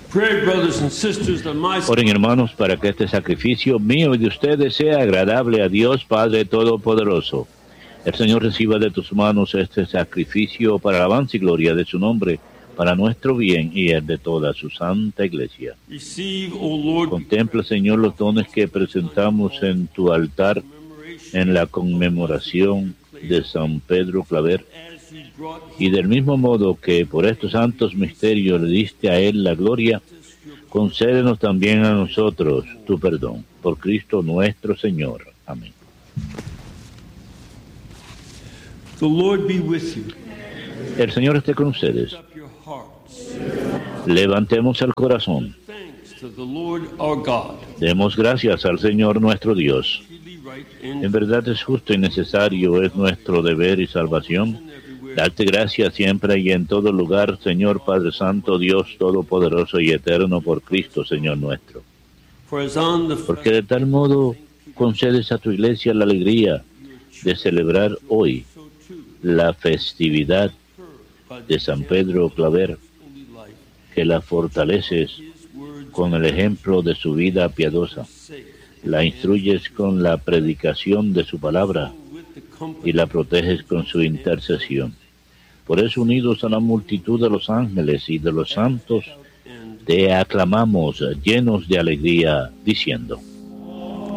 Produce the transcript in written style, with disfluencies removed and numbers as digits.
Pray, brothers and sisters, that my Oren, hermanos, para que este sacrificio mío y de ustedes sea agradable a Dios Padre Todopoderoso. El Señor reciba de tus manos este sacrificio para alabanza y gloria de su nombre, para nuestro bien y el de toda su santa iglesia. receive, O Lord, Contempla, Señor, los dones que presentamos en tu altar en la conmemoración de San Pedro Claver, as he brought y del mismo modo que por estos santos misterios le diste a él la gloria, concédenos también a nosotros tu perdón. Por Cristo nuestro Señor. Amén. the Lord be with you. El Señor esté con ustedes. Up your hearts. Levantemos el corazón. Thanks to the Lord our God. Demos gracias al Señor nuestro Dios. Truly right En and verdad es justo y necesario, es nuestro deber y salvación, everywhere. darte gracias siempre y en todo lugar, Señor Padre Santo, Dios Todopoderoso y Eterno, por Cristo, Señor nuestro. For as on the Porque de tal modo concedes a tu iglesia la alegría de celebrar hoy so too la festividad by de San Pedro Claver, holy life, que la fortaleces his words con el ejemplo de su vida piadosa, say, la instruyes con la predicación de su palabra with the comfort y la proteges con su intercesión. Por eso, unidos a la multitud de los ángeles y de los santos, and te aclamamos llenos de alegría, diciendo: